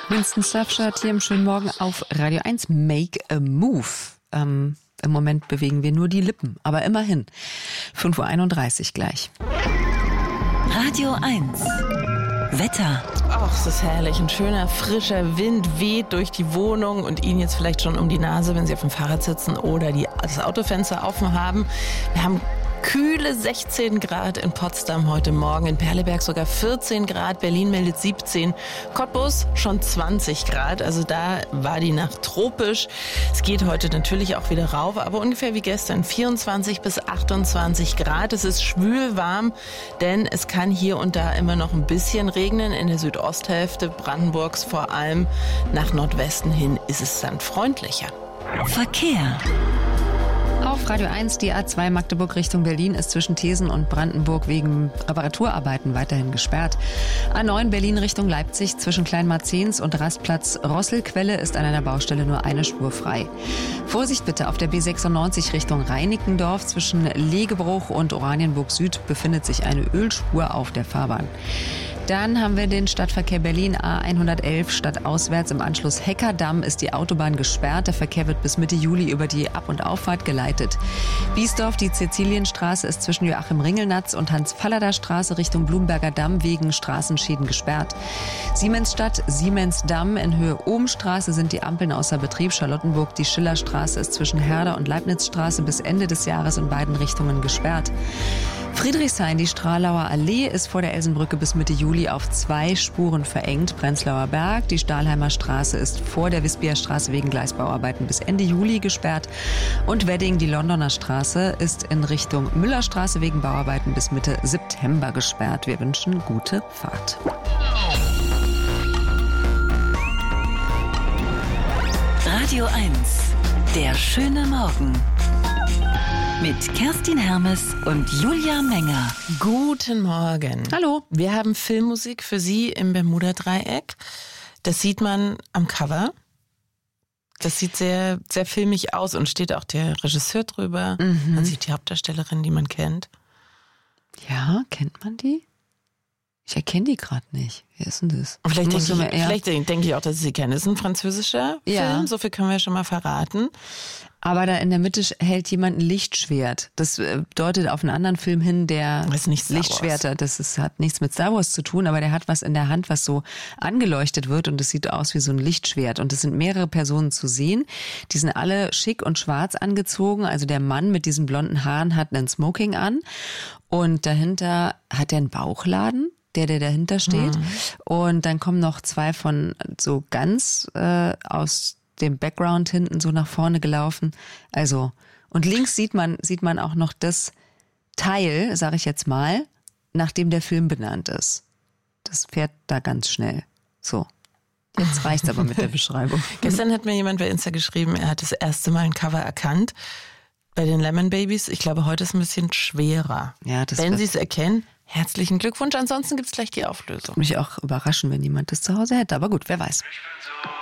Winston Surfshirt hier im schönen Morgen auf Radio 1. Make a Move. Im Moment bewegen wir nur die Lippen, aber immerhin. 5.31 Uhr gleich. Radio 1. Wetter. Ach, es ist herrlich. Ein schöner, frischer Wind weht durch die Wohnung und Ihnen jetzt vielleicht schon um die Nase, wenn Sie auf dem Fahrrad sitzen oder das Autofenster offen haben. Wir haben kühle 16 Grad in Potsdam heute Morgen, in Perleberg sogar 14 Grad, Berlin meldet 17, Cottbus schon 20 Grad, also da war die Nacht tropisch. Es geht heute natürlich auch wieder rauf, aber ungefähr wie gestern, 24 bis 28 Grad. Es ist schwül warm, denn es kann hier und da immer noch ein bisschen regnen. In der Südosthälfte Brandenburgs vor allem, nach Nordwesten hin ist es dann freundlicher. Verkehr. Auf Radio 1, die A2 Magdeburg Richtung Berlin ist zwischen Thesen und Brandenburg wegen Reparaturarbeiten weiterhin gesperrt. A9 Berlin Richtung Leipzig zwischen Kleinmarzens und Rastplatz Rosselquelle ist an einer Baustelle nur eine Spur frei. Vorsicht bitte, auf der B96 Richtung Reinickendorf zwischen Legebruch und Oranienburg Süd befindet sich eine Ölspur auf der Fahrbahn. Dann haben wir den Stadtverkehr Berlin A111 stadtauswärts. Im Anschluss Heckerdamm ist die Autobahn gesperrt. Der Verkehr wird bis Mitte Juli über die Ab- und Auffahrt geleitet. Biesdorf, die Cäcilienstraße ist zwischen Joachim-Ringelnatz und Hans-Fallada-Straße Richtung Blumberger Damm wegen Straßenschäden gesperrt. Siemensstadt, Siemensdamm in Höhe Ohmstraße sind die Ampeln außer Betrieb. Charlottenburg, die Schillerstraße ist zwischen Herder und Leibnizstraße bis Ende des Jahres in beiden Richtungen gesperrt. Friedrichshain, die Stralauer Allee ist vor der Elsenbrücke bis Mitte Juli auf 2 Spuren verengt. Prenzlauer Berg, die Stahlheimer Straße ist vor der Wispia Straße wegen Gleisbauarbeiten bis Ende Juli gesperrt. Und Wedding, die Londoner Straße, ist in Richtung Müllerstraße wegen Bauarbeiten bis Mitte September gesperrt. Wir wünschen gute Fahrt. Radio 1. Der schöne Morgen. Mit Kerstin Hermes und Julia Menger. Guten Morgen. Hallo. Wir haben Filmmusik für Sie im Bermuda-Dreieck. Das sieht man am Cover. Das sieht sehr, sehr filmig aus und steht auch der Regisseur drüber. Man sieht die Hauptdarstellerin, die man kennt. Ja, kennt man die? Ich erkenne die gerade nicht. Wer ist denn das? Vielleicht denke ich auch, dass ich sie kenne. Es ist ein französischer Film, so viel können wir schon mal verraten. Aber da in der Mitte hält jemand ein Lichtschwert. Das deutet auf einen anderen Film hin, der das ist nicht Star Wars. Lichtschwerter, hat nichts mit Star Wars zu tun, aber der hat was in der Hand, was so angeleuchtet wird und es sieht aus wie so ein Lichtschwert. Und es sind mehrere Personen zu sehen. Die sind alle schick und schwarz angezogen. Also der Mann mit diesen blonden Haaren hat einen Smoking an und dahinter hat er einen Bauchladen. Der dahinter steht. Und dann kommen noch 2 von so ganz aus dem Background hinten so nach vorne gelaufen. Also, und links sieht man auch noch das Teil, sage ich jetzt mal, nach dem der Film benannt ist. Das fährt da ganz schnell. So. Jetzt reicht's aber mit der Beschreibung. Gestern hat mir jemand bei Insta geschrieben, er hat das erste Mal ein Cover erkannt. Bei den Lemon Babies. Ich glaube, heute ist es ein bisschen schwerer. Ja, wenn Sie es erkennen, herzlichen Glückwunsch. Ansonsten gibt es gleich die Auflösung. Mich auch überraschen, wenn jemand das zu Hause hätte. Aber gut, wer weiß.